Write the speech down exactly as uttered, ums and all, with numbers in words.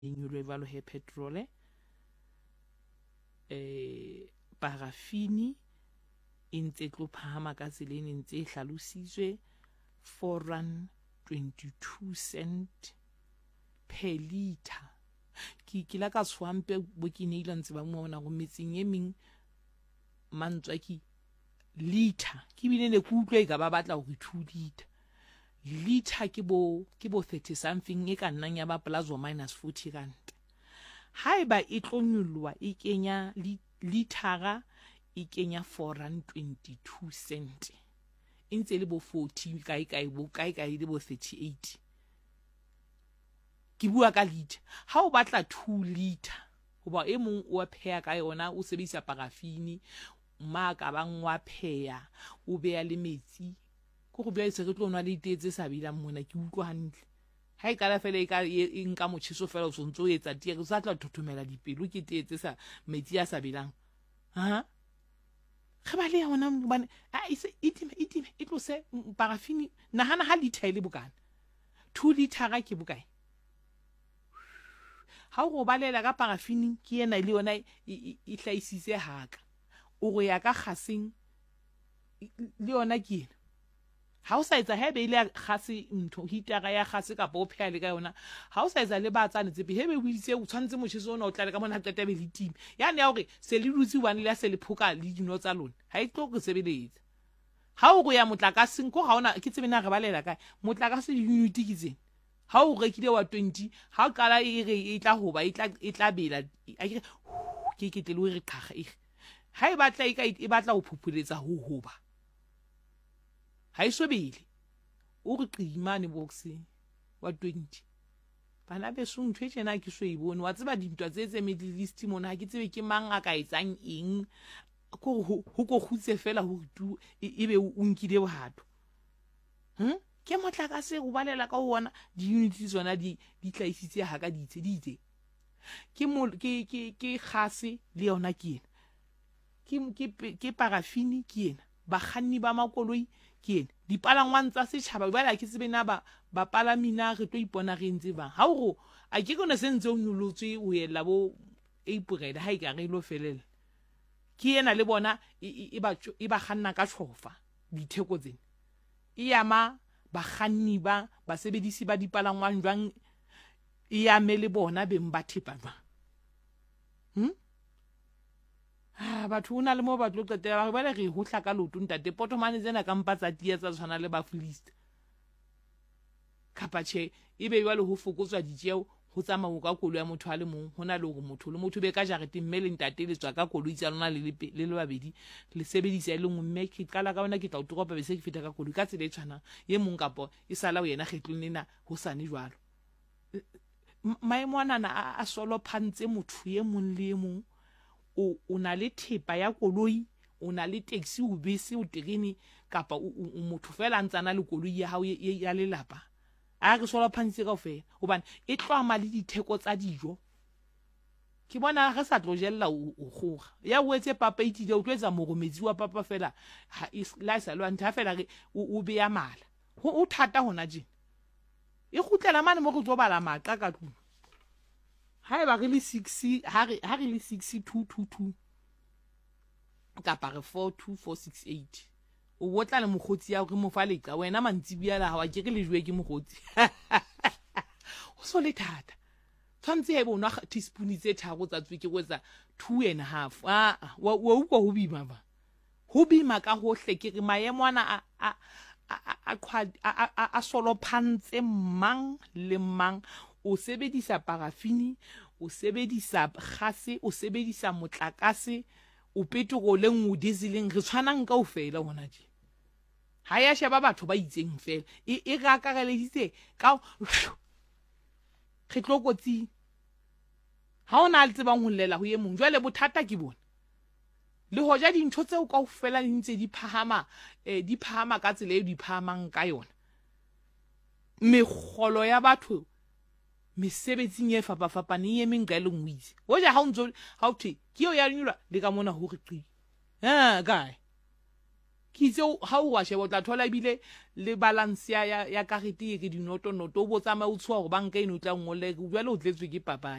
nyolwe valo he petrole eh parafini e ntse tlo phahama ka tseleng e ntse e hlalositswe four rand twenty-two cent per liter. Ki ki la ka swampe bo ke ne ile ntse ba mona go metseng e meng mantswa ki liter ki bile ne ku utlwa e ka ba batla go two liter liter ke bo ke bo thirty something e ka nnang ya ba plus or minus forty rand. Haeba e tlonyolwa e kenya litera e kenya four rand twenty-two cent e ntse le bo forty kai kai bo kai kai le bo thirty-eight. Ke bua ka liter ha o batla two liter hoba e mong o pheya ka yona o sebedisa parafini ma ka bang wa pheya o beya le metsi go go bea se re tlo nwa le tetse sa bila mona ke utlwa hantle ha e kala fela e ka e nka mochiso fela o sontso etsa tie re sa tla thothomela dipelo ke tetse sa metsi a sa bilang ha ge ba le yona bana a ise itime itime e tlose parafini nahana ha liter ile bokana two liter ga ke bokae ha go balela ka parafini ke ena ile yona e hlaisitse haka o go ya ka gaseng le yona ke ena ha o sa etsa hebe ile gase ntho hitara ya gase ka bo phya le ka yona ha o sa etsa le ba tsane tsepe hebe o itse o tshwantse mochiso ona o tla le ka mona tata be le team ya ne ya hore se le rutsi one le ya se le phoka le dino tsa lona ha e tlo go sebeletsa ha o go ya motlakaseng ko ga ona ke tsebe na re balela kae motlakase unit ke tseng ha o rekile wa twenty ha o kala e re e tla hoba e tla e tla bela a ke ke ke tle le re qhaga e ha e batla e ka e batla go phuphuletsa ho hoba ha iso bile o re qimane boxing wa twenty bana be sung thwetse na ke so e bone wa tseba dintwa tse tse middle east mona ha ke tsebe ke mang a ka etsang eng go go go khutse fela ho tu e be o nkile bohato hm ke motlaka se go balela ka ho bona di unity tsona di di tlaisitse ha ka ditse ditse ke mo ke ke ke gase le yona ke ena ke ke ke parafini ke ena ba khanni ba makoloi ke ena dipalangwang tsa setšhaba ba la ke tsebe na ba ba palamina re tlo ipona re ntse ba ha go a ke gone sentse o nyolotswe o yela bo April ha e ka re lo felela ke ena le bona e ba e ba khanna ka tshofa ditheko tsena e yama ba khanni ba ba sebedisi ba dipalangwang jwang e yame le bona beng ba thipa ba hm ah batho una le mo ba tlo qetela ba le re ho hla ka loto ntate potomane tsena ka mpa tsa tia tsa tshwana le ba fulist kapache e be jwale ho fokotswa dijeo ho tsamaya ka kolo ya motho a le mong hona le go motho le motho be ka jarete mme le ntate le tswa ka kolo itsa lona le le le babedi le sebedisa ile ngwe mme ke kala ka bona ke tla o toropa be se ke feta ka kolo ka tsele tshwana ye mong kapo e sala o yena kgetlong lena ho sane jwalo maemo ana a solo phantse motho ye mong le mong o una le thepa ya koloi o na le taxi o bese o terene kapa o motho fela ntsana le koloi ya hao ya lelapa a re sola phantse ka ofela hobane e tloa mali ditheko tsa dijo ke bona ga sa tlo jella o goga ya o etse papa itile o tlwetsa mogometsi wa papa fela ha is la sa lwa ntha fela re o be ya mala ho o thata hona je e gutlela mane mo go tlo bala maqa ka tlu ha e ba re le six ha re ha re le six two two two ka pa re four two four six eight o botla le mogotsi ya go mo fa letsa wena mantsibia la ha wa ke re le jwe ke mogotsi o so le thata tshwantse e bona teaspoon tse tharo tsa tswe ke go etsa two and a half a wa wa uko ho bima ba ho bima ka hohle ke re maemo ana a a a a solo phantse mang le mang o sebedisa parafini o sebedisa gase o sebedisa motlakase o petroleng o dieseleng re tshwanang ka ofela hona je ha ya sheba batho ba itseng fela e ga ka galeditse ka re tlokotsi ha ona le tsebang ho llela ho ye mong jwale bothata ke bona le hoja dintho tseo ka ofela di ntse di phahama eh di phahama ka tsela e di phahamang ka yona megolo ya batho mesebetsing e fapa fapane ye meng ga le ngwitse hoja ha o ntso ha o thi ke yo ya nyula le ka mona ho re qi ha gae ke itse ha o wa sheba o tla thola ebile le balance ya ya karete e ke dinoto noto o bo tsamaya o tshuwa gore banka eno tla ngolle jwale o tletswe ke papadi